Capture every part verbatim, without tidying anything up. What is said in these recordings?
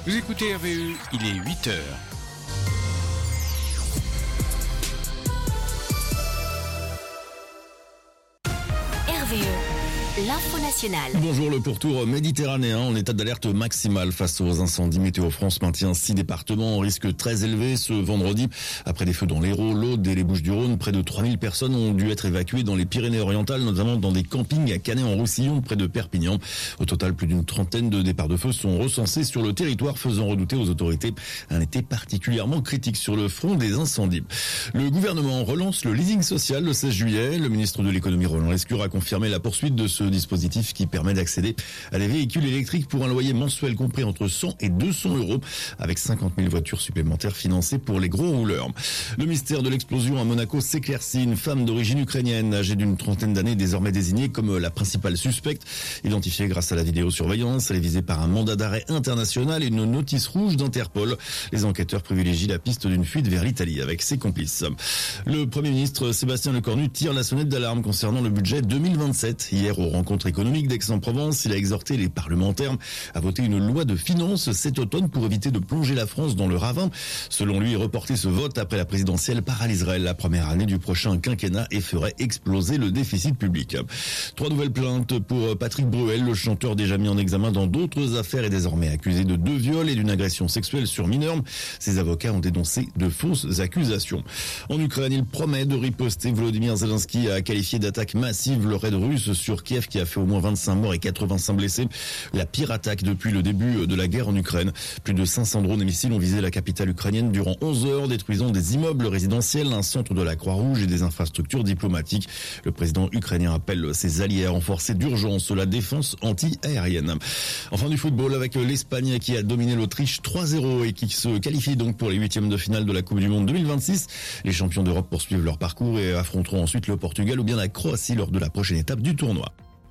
Vous écoutez R V E, il est huit heures. R V E, l'info nationale. Bonjour, le pourtour méditerranéen en état d'alerte maximale face aux incendies. Météo France maintient six départements en risque très élevé ce vendredi. Après des feux dans l'Hérault, l'Aude et les Bouches-du-Rhône, près de trois mille personnes ont dû être évacuées dans les Pyrénées-Orientales, notamment dans des campings à Canet-en-Roussillon, près de Perpignan. Au total, plus d'une trentaine de départs de feu sont recensés sur le territoire, faisant redouter aux autorités un été particulièrement critique sur le front des incendies. Le gouvernement relance le leasing social le seize juillet. Le ministre de l'économie Roland Lescure a confirmé la poursuite de ce dispositif qui permet d'accéder à des véhicules électriques pour un loyer mensuel compris entre cent et deux cents euros, avec cinquante mille voitures supplémentaires financées pour les gros rouleurs. Le mystère de l'explosion à Monaco s'éclaircit. Une femme d'origine ukrainienne, âgée d'une trentaine d'années, désormais désignée comme la principale suspecte, identifiée grâce à la vidéosurveillance. Elle est visée par un mandat d'arrêt international et une notice rouge d'Interpol. Les enquêteurs privilégient la piste d'une fuite vers l'Italie avec ses complices. Le Premier ministre Sébastien Lecornu tire la sonnette d'alarme concernant le budget deux mille vingt-sept. Hier, aux rencontres économiques d'Aix-en-Provence, il a exhorté les parlementaires à voter une loi de finances cet automne pour éviter de plonger la France dans le ravin. Selon lui, reporter ce vote après la présidentielle paralyserait la première année du prochain quinquennat et ferait exploser le déficit public. Trois nouvelles plaintes pour Patrick Bruel, le chanteur déjà mis en examen dans d'autres affaires et désormais accusé de deux viols et d'une agression sexuelle sur mineurs. Ses avocats ont dénoncé de fausses accusations. En Ukraine, il promet de riposter. Volodymyr Zelensky a qualifié d'attaque massive le raid russe sur Kiev qui a fait au moins vingt-cinq morts et quatre-vingt-cinq blessés. La pire attaque depuis le début de la guerre en Ukraine. Plus de cinq cents drones et missiles ont visé la capitale ukrainienne durant onze heures, détruisant des immeubles résidentiels, un centre de la Croix-Rouge et des infrastructures diplomatiques. Le président ukrainien appelle ses alliés à renforcer d'urgence la défense anti-aérienne. Enfin du football avec l'Espagne qui a dominé l'Autriche trois zéro et qui se qualifie donc pour les huitièmes de finale de la Coupe du Monde deux mille vingt-six. Les champions d'Europe poursuivent leur parcours et affronteront ensuite le Portugal ou bien la Croatie lors de la prochaine étape du tournoi.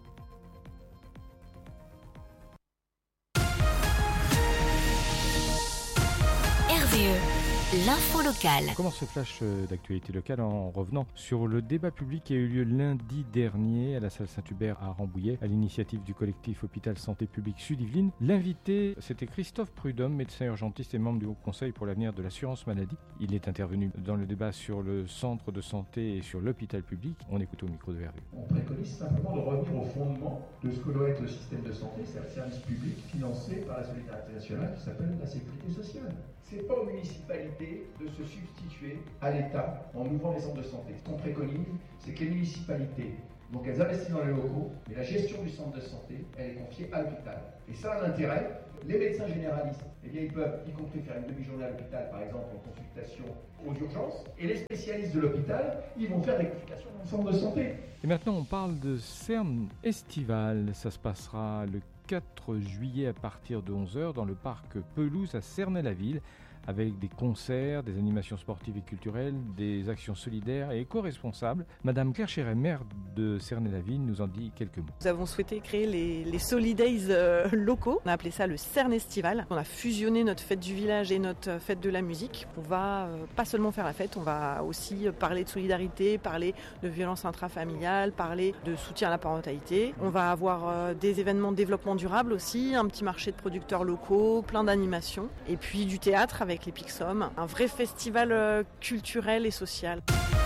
R V E, l'info locale. On commence ce flash d'actualité locale en revenant sur le débat public qui a eu lieu lundi dernier à la salle Saint-Hubert à Rambouillet, à l'initiative du collectif Hôpital Santé Publique Sud-Yvelines. L'invité, c'était Christophe Prudhomme, médecin urgentiste et membre du Haut Conseil pour l'avenir de l'assurance maladie. Il est intervenu dans le débat sur le centre de santé et sur l'hôpital public. On écoute au micro de R V E. On préconise simplement de revenir au fondement de ce que doit être le système de santé, c'est-à-dire le service public financé par la solidarité nationale qui s'appelle la sécurité sociale. C'est pas aux municipalités de se substituer à l'État en ouvrant les centres de santé. Ce qu'on préconise, c'est que les municipalités, donc elles investissent dans les locaux, mais la gestion du centre de santé, elle est confiée à l'hôpital. Et ça a un intérêt. Les médecins généralistes, eh bien, ils peuvent y compris faire une demi-journée à l'hôpital, par exemple, en consultation aux urgences. Et les spécialistes de l'hôpital, ils vont faire des consultations dans le centre de santé. Et maintenant, on parle de Cerne Estival. Ça se passera le quatre juillet à partir de onze heures dans le parc Pelouse à Cernay-la-Ville, avec des concerts, des animations sportives et culturelles, des actions solidaires et éco-responsables. Madame Claire Chéret, maire de Cernay-la-Ville, nous en dit quelques mots. Nous avons souhaité créer les, les Solidays euh, locaux. On a appelé ça le Cerne Estival. On a fusionné notre fête du village et notre fête de la musique. On va euh, pas seulement faire la fête, on va aussi parler de solidarité, parler de violence intrafamiliale, parler de soutien à la parentalité. On va avoir euh, des événements de développement durable aussi, un petit marché de producteurs locaux, plein d'animations. Et puis du théâtre avec les Pixom, un vrai festival euh, culturel et social.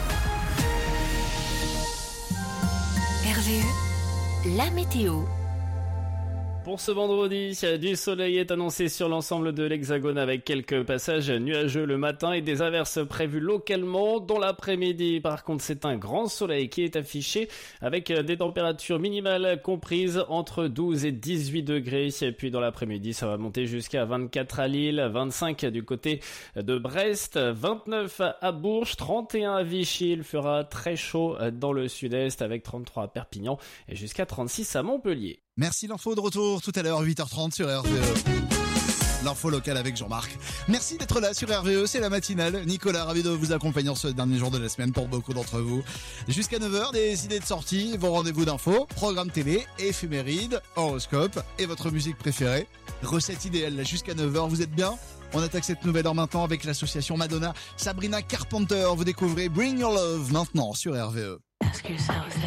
R V E, la météo. Pour ce vendredi, du soleil est annoncé sur l'ensemble de l'Hexagone avec quelques passages nuageux le matin et des averses prévues localement. Dans l'après-midi, par contre, c'est un grand soleil qui est affiché avec des températures minimales comprises entre douze et dix-huit degrés. Et puis dans l'après-midi, ça va monter jusqu'à vingt-quatre à Lille, vingt-cinq du côté de Brest, vingt-neuf à Bourges, trente et un à Vichy. Il fera très chaud dans le sud-est avec trente-trois à Perpignan et jusqu'à trente-six à Montpellier. Merci, l'info de retour tout à l'heure, huit heures trente sur R V E. L'info locale avec Jean-Marc. Merci d'être là sur R V E, c'est la matinale. Nicolas, ravi de vous accompagner en ce dernier jour de la semaine pour beaucoup d'entre vous. Jusqu'à neuf heures, des idées de sortie, vos rendez-vous d'infos, programme télé, éphémérides, horoscope et votre musique préférée. Recette idéale là jusqu'à neuf heures, vous êtes bien ? On attaque cette nouvelle heure maintenant avec l'association Madonna, Sabrina Carpenter. Vous découvrez Bring Your Love maintenant sur R V E. Ask yourself